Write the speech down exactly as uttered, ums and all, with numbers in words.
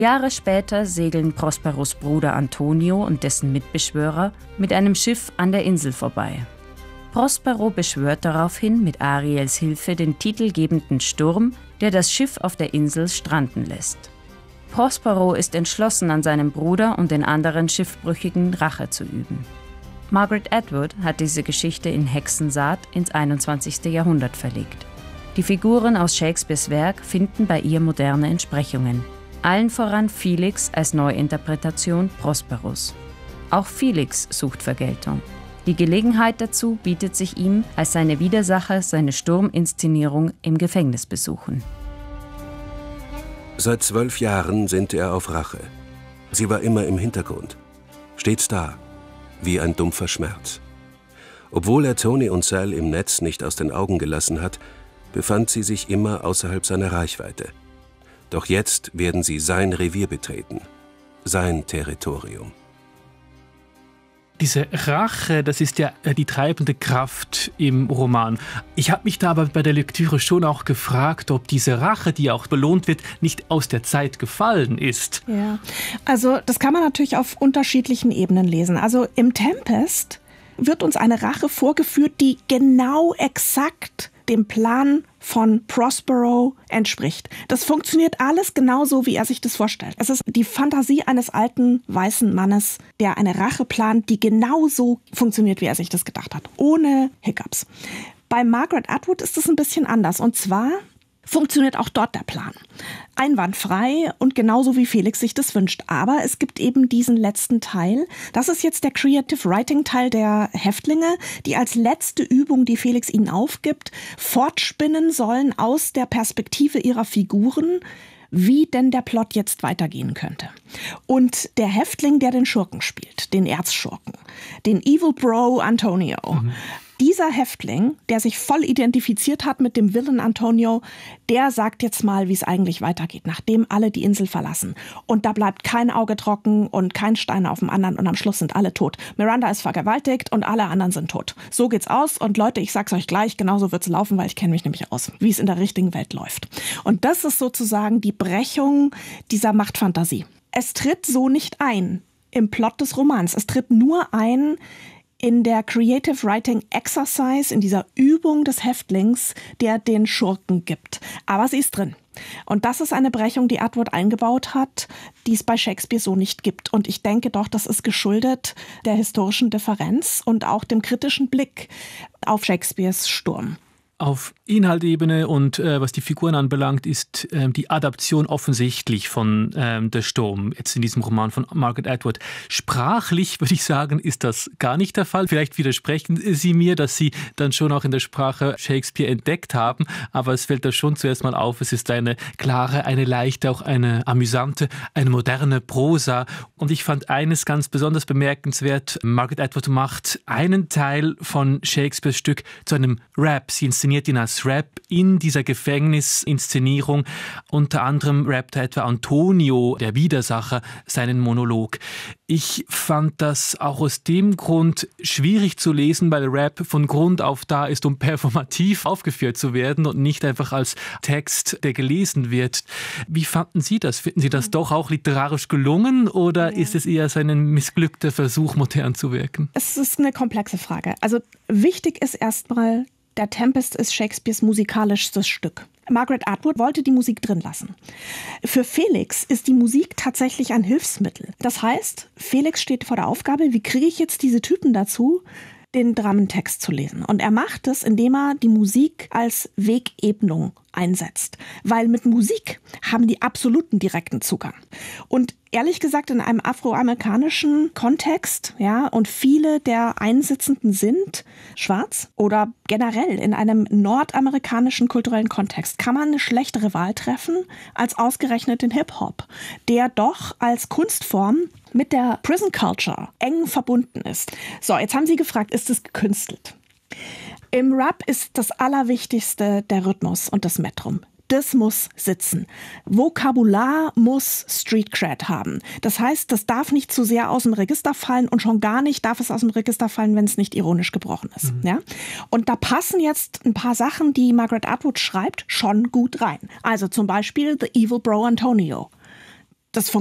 Jahre später segeln Prosperos Bruder Antonio und dessen Mitbeschwörer mit einem Schiff an der Insel vorbei. Prospero beschwört daraufhin mit Ariels Hilfe den titelgebenden Sturm, der das Schiff auf der Insel stranden lässt. Prospero ist entschlossen, an seinem Bruder und den anderen Schiffbrüchigen Rache zu üben. Margaret Atwood hat diese Geschichte in Hexensaat ins einundzwanzigste Jahrhundert verlegt. Die Figuren aus Shakespeares Werk finden bei ihr moderne Entsprechungen. Allen voran Felix als Neuinterpretation Prosperos. Auch Felix sucht Vergeltung. Die Gelegenheit dazu bietet sich ihm, als seine Widersacher seine Sturminszenierung im Gefängnis besuchen. Seit zwölf Jahren sinnte er auf Rache. Sie war immer im Hintergrund, stets da, wie ein dumpfer Schmerz. Obwohl er Tony und Sal im Netz nicht aus den Augen gelassen hat, befand sie sich immer außerhalb seiner Reichweite. Doch jetzt werden sie sein Revier betreten, sein Territorium. Diese Rache, das ist ja die treibende Kraft im Roman. Ich habe mich da aber bei der Lektüre schon auch gefragt, ob diese Rache, die auch belohnt wird, nicht aus der Zeit gefallen ist. Ja, also das kann man natürlich auf unterschiedlichen Ebenen lesen. Also im Tempest wird uns eine Rache vorgeführt, die genau exakt dem Plan von Prospero entspricht. Das funktioniert alles genauso, wie er sich das vorstellt. Es ist die Fantasie eines alten, weißen Mannes, der eine Rache plant, die genauso funktioniert, wie er sich das gedacht hat. Ohne Hiccups. Bei Margaret Atwood ist es ein bisschen anders. Und zwar funktioniert auch dort der Plan. Einwandfrei und genauso wie Felix sich das wünscht. Aber es gibt eben diesen letzten Teil. Das ist jetzt der Creative Writing Teil der Häftlinge, die als letzte Übung, die Felix ihnen aufgibt, fortspinnen sollen aus der Perspektive ihrer Figuren, wie denn der Plot jetzt weitergehen könnte. Und der Häftling, der den Schurken spielt, den Erzschurken, den Evil Bro Antonio, mhm. Dieser Häftling, der sich voll identifiziert hat mit dem Villain Antonio, der sagt jetzt mal, wie es eigentlich weitergeht, nachdem alle die Insel verlassen. Und da bleibt kein Auge trocken und kein Stein auf dem anderen und am Schluss sind alle tot. Miranda ist vergewaltigt und alle anderen sind tot. So geht's aus und Leute, ich sag's euch gleich, genauso wird's laufen, weil ich kenne mich nämlich aus, wie es in der richtigen Welt läuft. Und das ist sozusagen die Brechung dieser Machtfantasie. Es tritt so nicht ein im Plot des Romans. Es tritt nur ein in der Creative Writing Exercise, in dieser Übung des Häftlings, der den Schurken gibt. Aber sie ist drin. Und das ist eine Brechung, die Atwood eingebaut hat, die es bei Shakespeare so nicht gibt. Und ich denke doch, das ist geschuldet der historischen Differenz und auch dem kritischen Blick auf Shakespeares Sturm. Auf Inhaltebene und äh, was die Figuren anbelangt, ist ähm, die Adaption offensichtlich von ähm, Der Sturm, jetzt in diesem Roman von Margaret Atwood. Sprachlich, würde ich sagen, ist das gar nicht der Fall. Vielleicht widersprechen Sie mir, dass Sie dann schon auch in der Sprache Shakespeare entdeckt haben, aber es fällt da schon zuerst mal auf, es ist eine klare, eine leichte, auch eine amüsante, eine moderne Prosa. Und ich fand eines ganz besonders bemerkenswert. Margaret Atwood macht einen Teil von Shakespeares Stück zu einem Rap. Sie inszeniert ihn als Rap in dieser Gefängnisinszenierung. Unter anderem rappt etwa Antonio, der Widersacher, seinen Monolog. Ich fand das auch aus dem Grund schwierig zu lesen, weil Rap von Grund auf da ist, um performativ aufgeführt zu werden und nicht einfach als Text, der gelesen wird. Wie fanden Sie das? Finden Sie das doch auch literarisch gelungen oder ja. ist es eher so ein missglückter Versuch, modern zu wirken? Es ist eine komplexe Frage. Also wichtig ist erstmal, der Tempest ist Shakespeares musikalischstes Stück. Margaret Atwood wollte die Musik drin lassen. Für Felix ist die Musik tatsächlich ein Hilfsmittel. Das heißt, Felix steht vor der Aufgabe, wie kriege ich jetzt diese Typen dazu, den Dramentext zu lesen. Und er macht es, indem er die Musik als Wegebnung einsetzt. Weil mit Musik haben die absoluten direkten Zugang. Und ehrlich gesagt, in einem afroamerikanischen Kontext, ja, und viele der Einsitzenden sind schwarz oder generell in einem nordamerikanischen kulturellen Kontext, kann man eine schlechtere Wahl treffen als ausgerechnet den Hip-Hop, der doch als Kunstform mit der Prison Culture eng verbunden ist. So, jetzt haben Sie gefragt, ist es gekünstelt? Im Rap ist das Allerwichtigste der Rhythmus und das Metrum. Das muss sitzen. Vokabular muss Street Cred haben. Das heißt, das darf nicht zu sehr aus dem Register fallen und schon gar nicht darf es aus dem Register fallen, wenn es nicht ironisch gebrochen ist. Mhm. Ja? Und da passen jetzt ein paar Sachen, die Margaret Atwood schreibt, schon gut rein. Also zum Beispiel The Evil Bro Antonio. das